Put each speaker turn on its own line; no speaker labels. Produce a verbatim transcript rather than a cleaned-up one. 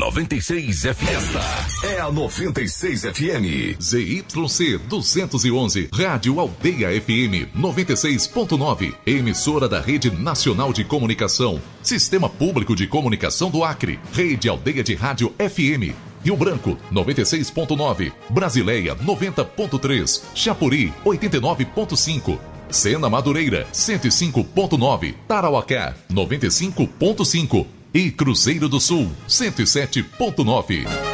noventa e seis F M. Esta é a noventa e seis F M.
Z Y C duzentos e onze, Rádio Aldeia F M noventa e seis ponto nove, emissora da Rede Nacional de Comunicação, Sistema Público de Comunicação do Acre, Rede Aldeia de Rádio F M. Rio Branco, noventa e seis ponto nove, Brasileia, noventa ponto três, Chapuri, oitenta e nove ponto cinco, Sena Madureira, cento e cinco ponto nove, Tarauacá, noventa e cinco ponto cinco e Cruzeiro do Sul, cento e sete ponto nove.